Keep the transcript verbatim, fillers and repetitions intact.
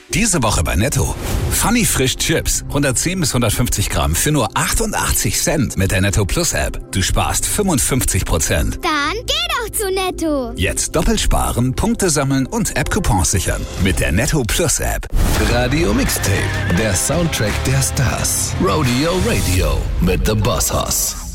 Diese Woche bei Netto. Funny Frisch Chips. hundertzehn bis hundertfünfzig Gramm für nur achtundachtzig Cent mit der Netto Plus App. Du sparst fünfundfünfzig Prozent. Dann geh doch zu Netto. Jetzt doppelt sparen, Punkte sammeln und App-Coupons sichern. Mit der Netto Plus App. Radio Mixtape. Der Soundtrack der Stars. Rodeo Radio mit The Boss Hoss.